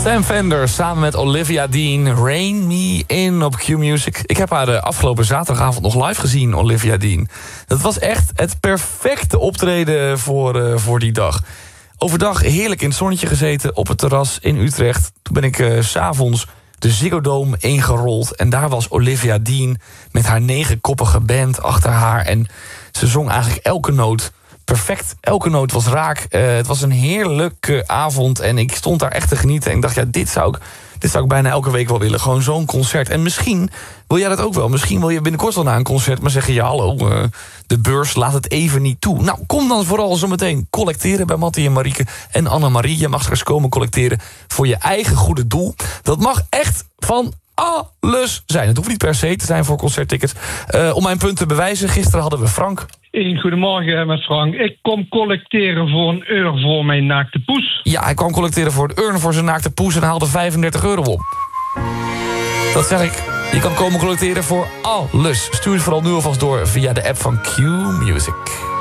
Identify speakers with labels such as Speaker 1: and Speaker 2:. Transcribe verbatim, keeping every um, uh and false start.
Speaker 1: Sam Fender samen met Olivia Dean, Rain Me In op Q-Music. Ik heb haar de afgelopen zaterdagavond nog live gezien, Olivia Dean. Dat was echt het perfecte optreden voor, uh, voor die dag. Overdag heerlijk in het zonnetje gezeten op het terras in Utrecht. Toen ben ik uh, 's avonds de Ziggo Dome ingerold. En daar was Olivia Dean met haar negenkoppige band achter haar. En ze zong eigenlijk elke noot perfect. Elke noot was raak. Uh, het was een heerlijke avond en ik stond daar echt te genieten. En ik dacht, ja, dit zou ik, dit zou ik bijna elke week wel willen. Gewoon zo'n concert. En misschien wil jij dat ook wel. Misschien wil je binnenkort wel naar een concert, maar zeggen, ja, hallo, uh, de beurs laat het even niet toe. Nou, kom dan vooral zometeen collecteren bij Mattie en Marieke en Annemarie. Je mag straks komen collecteren voor je eigen goede doel. Dat mag echt van alles zijn. Het hoeft niet per se te zijn voor concerttickets. Uh, om mijn punt te bewijzen, gisteren hadden we Frank.
Speaker 2: Hey, goedemorgen met Frank. Ik kom collecteren voor een urn voor mijn naakte poes.
Speaker 1: Ja, hij kwam collecteren voor een urn voor zijn naakte poes en haalde vijfendertig euro op. Dat zeg ik. Je kan komen collecteren voor alles. Stuur het vooral nu alvast door via de app van Q-Music.